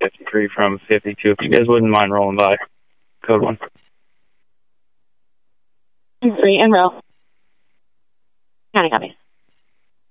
53 from 52. If you guys wouldn't mind rolling by. Code 1. Free and roll. County copy.